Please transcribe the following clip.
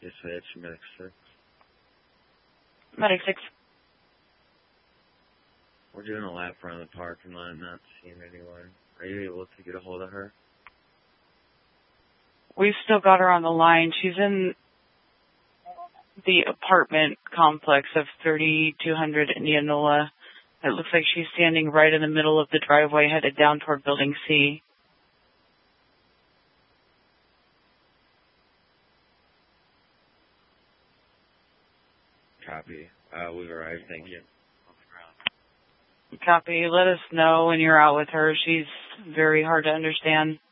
Dispatch, Medic 6. Medic 6. We're doing a lap around the parking lot, not seeing anyone. Are you able to get a hold of her? We've still got her on the line. She's in the apartment complex of 3200 Indianola. It looks like she's standing right in the middle of the driveway headed down toward Building C. Copy. We've arrived, thank you. Copy. Let us know when you're out with her. She's very hard to understand.